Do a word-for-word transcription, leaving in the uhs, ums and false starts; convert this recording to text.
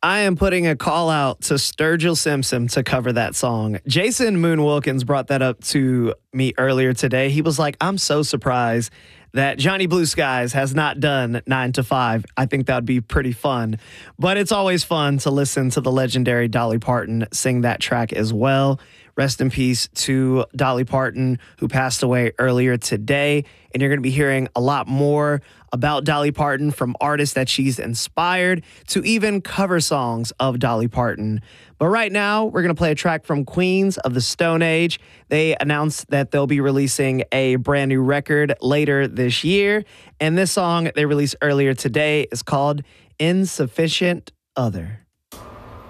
I am putting a call out to Sturgill Simpson to cover that song. Jason Moon Wilkins brought that up to me earlier today. He was like, I'm so surprised that Johnny Blue Skies has not done nine to five. I think that would be pretty fun. But it's always fun to listen to the legendary Dolly Parton sing that track as well. Rest in peace to Dolly Parton, who passed away earlier today. And you're going to be hearing a lot more about Dolly Parton from artists that she's inspired to even cover songs of Dolly Parton. But right now, we're going to play a track from Queens of the Stone Age. They announced that they'll be releasing a brand new record later this year. And this song they released earlier today is called Insufficient Other.